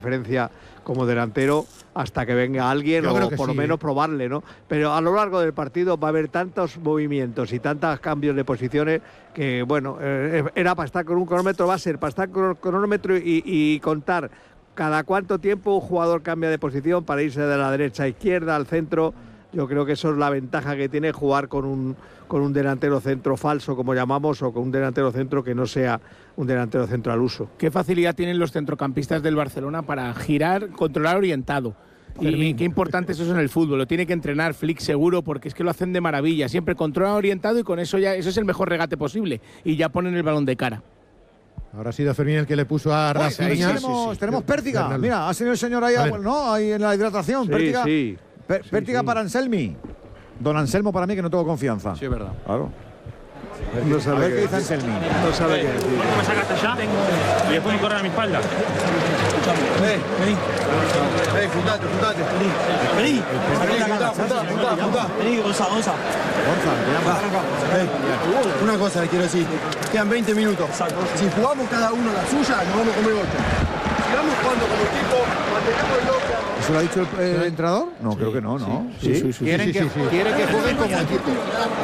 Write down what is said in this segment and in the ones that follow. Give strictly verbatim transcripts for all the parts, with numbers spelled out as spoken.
Diferencia como delantero hasta que venga alguien Yo o por sí, lo menos ¿eh? probarle, ¿no? Pero a lo largo del partido va a haber tantos movimientos y tantos cambios de posiciones que, bueno, eh, era para estar con un cronómetro, va a ser para estar con un cronómetro y, y contar cada cuánto tiempo un jugador cambia de posición para irse de la derecha a izquierda, al centro. Yo creo que eso es la ventaja que tiene jugar con un, con un delantero centro falso, como llamamos, o con un delantero centro que no sea un delantero centro al uso. Qué facilidad tienen los centrocampistas del Barcelona para girar, controlar orientado. Y qué importante es eso en el fútbol. Lo tiene que entrenar Flick seguro, porque es que lo hacen de maravilla. Siempre controlan orientado y con eso ya eso es el mejor regate posible. Y ya ponen el balón de cara. Ahora ha sido Fermín el que le puso a Rafinha. Uy, tenemos, sí, sí. tenemos pértiga. Fernando. Mira, ha sido el señor ahí, bueno, ¿no? Ahí en la hidratación. Sí, pértiga. sí. Per, pértiga sí, sí. para Anselmi. Don Anselmo para mí que no tengo confianza. Sí, es verdad. Claro. No A sabe ver qué qué dice decir. Anselmi. No sabe qué decir. ¿Por qué me sacaste allá? Y después me corren a mi espalda. Vení, vení. Vení, fundate, fundate. Vení. Vení. Fundá, fundá, fundá, fundá. Vení, Gonza, Gonza. Gonza, te llama. Hey, una cosa le quiero decir. Quedan veinte minutos. Si jugamos cada uno la suya, nos vamos a comer ocho. Si vamos jugando como equipo, mantenemos el loca. ¿Eso lo ha dicho el, el entrenador? No, creo que no, ¿no? Sí, sí, sí. Quieren Sí, que, sí, sí. quiere que jueguen como equipo.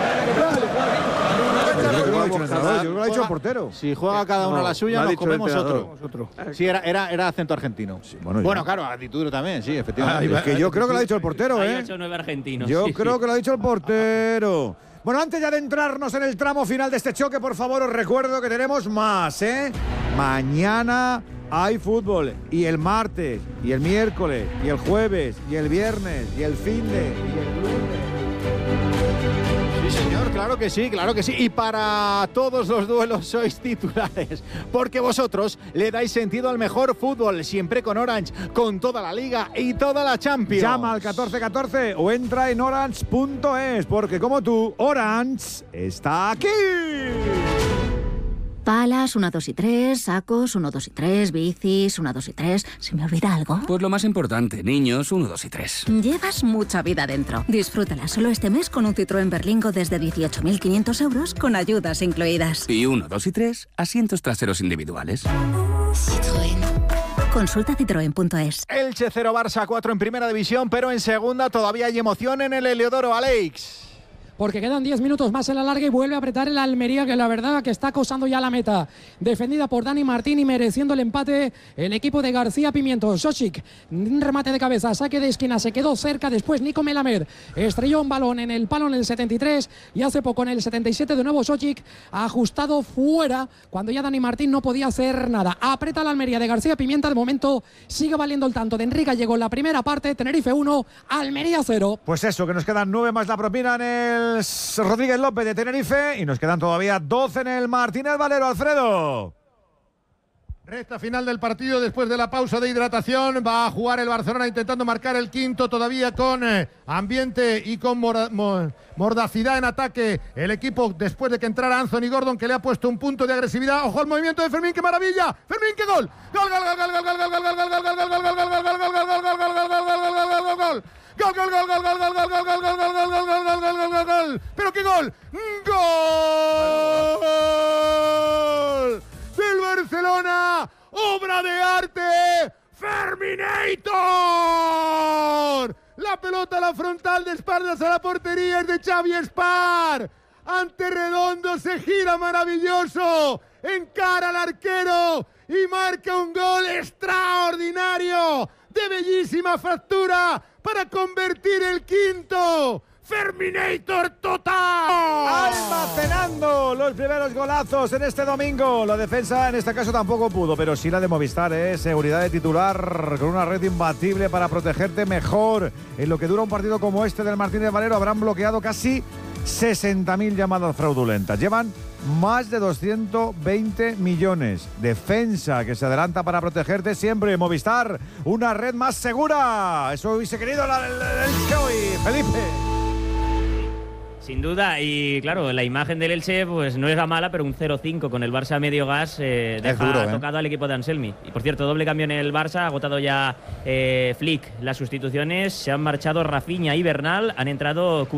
Yo creo que lo ha dicho el entrenador, yo creo que lo ha dicho el portero. Si juega cada uno No, a la suya, lo ha nos dicho el comemos entrenador. otro. Sí, era, era, era acento argentino. bueno, bueno, ya. claro, actitud también, sí, efectivamente. Es que yo creo que lo ha dicho el portero, Hay ¿eh? ocho o nueve argentinos. Yo sí, creo sí. que lo ha dicho el portero. Bueno, antes ya de entrarnos en el tramo final de este choque, por favor, os recuerdo que tenemos más, ¿eh? Mañana hay fútbol, y el martes, y el miércoles, y el jueves, y el viernes, y el finde, y el lunes. Sí, señor, claro que sí, claro que sí. Y para todos los duelos sois titulares, porque vosotros le dais sentido al mejor fútbol, siempre con Orange, con toda la Liga y toda la Champions. Llama al catorce catorce o entra en orange punto es, porque como tú, Orange está aquí. Palas, uno, dos y tres, sacos, uno, dos y tres, bicis, uno, dos y tres. ¿Se me olvida algo? Pues lo más importante, niños, uno, dos y tres. Llevas mucha vida dentro. Disfrútala solo este mes con un Citroën Berlingo desde dieciocho mil quinientos euros con ayudas incluidas. Y uno, dos y tres, asientos traseros individuales. Citroën. Consulta citroen punto es. Elche cero, Barça cuatro en primera división, pero en segunda todavía hay emoción en el Heliodoro, Alex. Porque quedan diez minutos más en la larga y vuelve a apretar el Almería, que la verdad que está acosando ya la meta. Defendida por Dani Martín y mereciendo el empate el equipo de García Pimiento. Sosic, un remate de cabeza, saque de esquina, se quedó cerca. Después Nico Melamed estrelló un balón en el palo en el setenta y tres y hace poco en el setenta y siete de nuevo Sosic ajustado fuera cuando ya Dani Martín no podía hacer nada. Aprieta la Almería de García Pimienta. De momento sigue valiendo el tanto de Enrique. Llegó en la primera parte. Tenerife uno, Almería cero. Pues eso, que nos quedan nueve más la propina en el Rodríguez López de Tenerife y nos quedan todavía doce en el Martínez Valero. Alfredo. Recta final del partido después de la pausa de hidratación. Va a jugar el Barcelona intentando marcar el quinto, todavía con eh, ambiente y con mor mor mordacidad en ataque. El equipo después de que entrara Anthony Gordon, que le ha puesto un punto de agresividad. Ojo al movimiento de Fermín, qué maravilla. Fermín, qué gol. Gol, gol, gol, gol, gol, gol, gol, gol, gol, gol, gol, gol, gol, gol, gol, gol, gol, gol, gol, gol. Gol, gol, gol, gol, gol, gol, gol, gol, gol, gol, gol, gol, gol, gol, gol, gol, gol, gol. Pero qué gol. Gol del Barcelona. Obra de arte. Ferminator. La pelota a la frontal de espaldas a la portería es de Xavi Espar. Ante Redondo se gira maravilloso. Encara al arquero y marca un gol extraordinario. De bellísima factura para convertir el quinto. Ferminator total. Almacenando los primeros golazos en este domingo. La defensa en este caso tampoco pudo, pero sí la de Movistar, ¿eh? Seguridad de titular con una red imbatible para protegerte mejor. En lo que dura un partido como este del Martínez Valero habrán bloqueado casi sesenta mil llamadas fraudulentas. Llevan más de doscientos veinte millones. Defensa que se adelanta para protegerte siempre. Movistar, una red más segura. Eso hubiese querido la del Elche hoy, Felipe. Sin duda, y claro, la imagen del Elche pues no es la mala, pero un cero cinco con el Barça a medio gas eh, deja duro, ¿eh? tocado al equipo de Anselmi. Y por cierto, doble cambio en el Barça, ha agotado ya eh, Flick las sustituciones, se han marchado Rafinha y Bernal, han entrado